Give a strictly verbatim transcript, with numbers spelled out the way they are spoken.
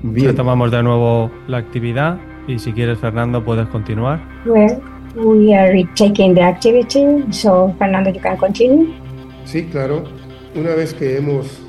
Bien. Retomamos de nuevo la actividad y si quieres, Fernando, puedes continuar. Well, we are retaking the activity, so Fernando, you can continue. Sí, claro. Una vez que hemos